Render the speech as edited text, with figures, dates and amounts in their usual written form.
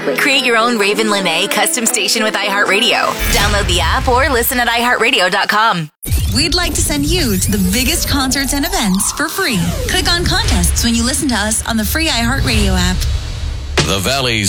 Create your own Raven Lene custom station with iHeartRadio. Download the app or listen at iHeartRadio.com. We'd like to send you to the biggest concerts and events for free. Click on contests when you listen to us on the free iHeartRadio app. The Valley's